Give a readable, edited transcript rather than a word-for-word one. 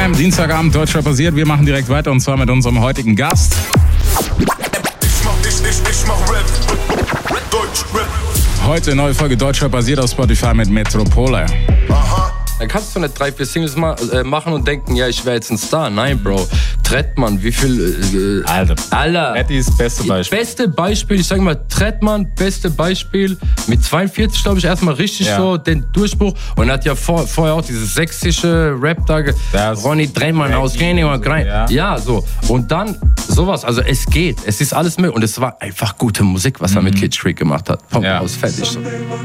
FM, Dienstagabend, Deutschrap basiert. Wir machen direkt weiter und zwar mit unserem heutigen Gast. Ich mach Rap, Deutschrap. Heute neue Folge Deutschrap basiert auf Spotify mit Metropole. Aha. Dann kannst du nicht 3-4 Singles machen und denken, ja, ich wäre jetzt ein Star. Nein, Bro. Trettmann, wie viel... Alter. Eddie ist das beste Beispiel. Beste Beispiel, ich sag mal, Trettmann, beste Beispiel. Mit 42, glaube ich, erstmal richtig so den Durchbruch. Und er hat ja vorher auch dieses sächsische Rap da, Ronny Drehmann aus ja, so. Und dann sowas, also es geht. Es ist alles möglich. Und es war einfach gute Musik, was er mit Kid Freak gemacht hat. Punkt aus, fertig. So.